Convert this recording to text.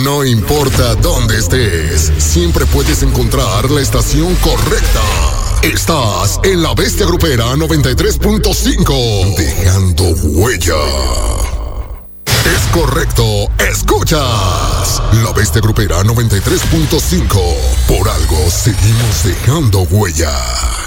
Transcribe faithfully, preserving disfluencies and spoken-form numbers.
No importa dónde estés, siempre puedes encontrar la estación correcta. Estás en La Bestia Grupera noventa y tres punto cinco, dejando huella. Es correcto, escuchas La Bestia Grupera noventa y tres punto cinco. Por algo seguimos dejando huella.